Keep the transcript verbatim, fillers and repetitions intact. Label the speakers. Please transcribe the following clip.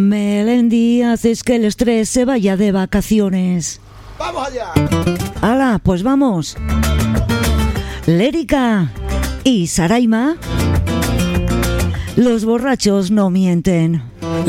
Speaker 1: Melendi, haces que el estrés se vaya de vacaciones.
Speaker 2: ¡Vamos allá!
Speaker 1: ¡Hala, pues vamos! Lérica y Saraima, los borrachos no mienten.